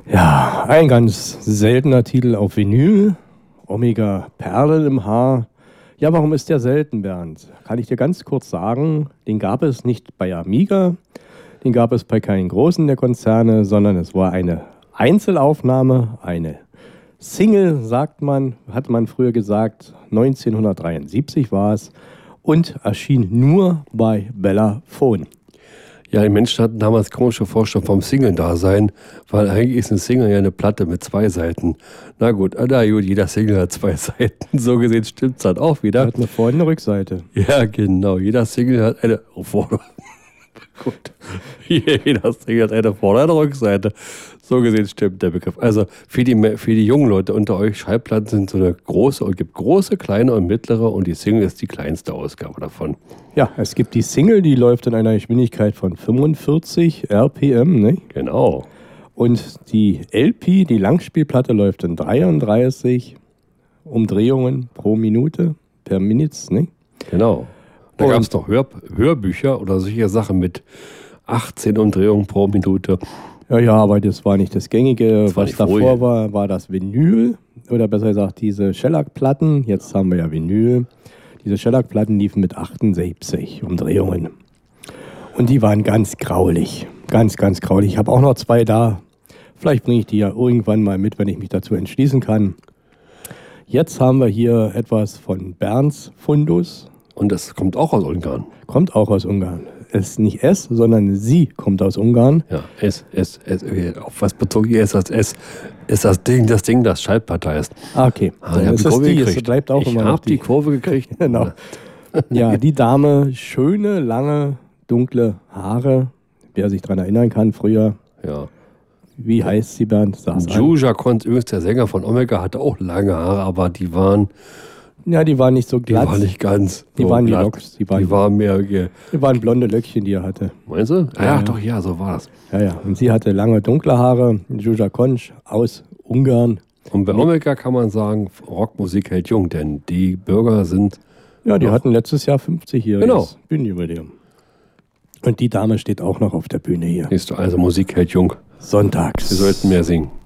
Ja, ein ganz seltener Titel auf Vinyl. Omega Perlen im Haar. Ja, warum ist der selten, Bernd? Kann ich dir ganz kurz sagen, den gab es nicht bei Amiga, den gab es bei keinen großen der Konzerne, sondern es war eine Einzelaufnahme, eine Single, hat man früher gesagt, 1973 war es und erschien nur bei Bellaphone. Ja, die Menschen hatten damals komische Vorstellungen vom Single-Dasein, weil eigentlich ist eine Single ja eine Platte mit 2 Seiten. Na gut, jeder Single hat 2 Seiten. So gesehen stimmt es halt auch wieder. Hat eine Vor- und eine Rückseite. Ja, genau. Jeder Single hat eine Gut. Jeder Single hat eine Vor- und eine Rückseite. So gesehen stimmt der Begriff. Also für die jungen Leute unter euch, Schallplatten sind so eine große und gibt große, kleine und mittlere und die Single ist die kleinste Ausgabe davon. Ja, es gibt die Single, die läuft in einer Geschwindigkeit von 45 RPM, ne? Genau. Und die LP, die Langspielplatte, läuft in 33 Umdrehungen pro Minute, per Minute, ne? Genau. Da gab es noch Hörbücher oder solche Sachen mit 18 Umdrehungen pro Minute. Ja, aber das war nicht das Gängige. Was davor war das Vinyl. Oder besser gesagt, diese Shellac-Platten. Jetzt haben wir ja Vinyl. Diese Shellac-Platten liefen mit 78 Umdrehungen. Und die waren ganz graulich. Ganz, ganz graulich. Ich habe auch noch 2 da. Vielleicht bringe ich die ja irgendwann mal mit, wenn ich mich dazu entschließen kann. Jetzt haben wir hier etwas von Bernds Fundus. Und das kommt auch aus Ungarn. Kommt auch aus Ungarn. Es ist nicht S, sondern sie kommt aus Ungarn. Ja, S. Auf was bezog ich S als S? Ist das Ding, das Schallplatte heißt. Okay. Ich habe die Kurve gekriegt. Es bleibt auch immer ich noch habe die Kurve gekriegt. Genau. Ja, die Dame, schöne, lange, dunkle Haare. Wer sich daran erinnern kann, früher. Ja. Wie heißt sie, Bernd? Zsuzsa Konc, übrigens der Sänger von Omega, hatte auch lange Haare, aber die waren... Ja, die waren nicht so glatt. Die waren nicht ganz. Die waren wie Locks. Die waren mehr... Die waren blonde Löckchen, die er hatte. Meinst du? Ja, doch, ja, so war das. Ja. Und sie hatte lange, dunkle Haare. Zsuzsa Konc aus Ungarn. Und bei Omega kann man sagen, Rockmusik hält jung, denn die Bürger sind... Ja, die hatten letztes Jahr 50-jähriges Bühnenjubiläum. Und die Dame steht auch noch auf der Bühne hier. Siehst du, also Musik hält jung. Sonntags. Wir sollten mehr singen.